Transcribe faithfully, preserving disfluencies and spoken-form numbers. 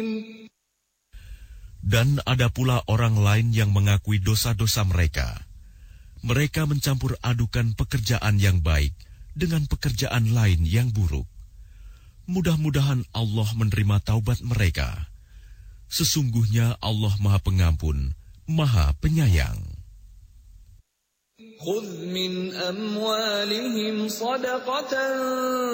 Dan ada pula orang lain yang mengakui dosa-dosa mereka. Mereka mencampur adukan pekerjaan yang baik dengan pekerjaan lain yang buruk. Mudah-mudahan Allah menerima taubat mereka. Sesungguhnya Allah Maha Pengampun, Maha Penyayang. Khudh min amwalihim sadaqatan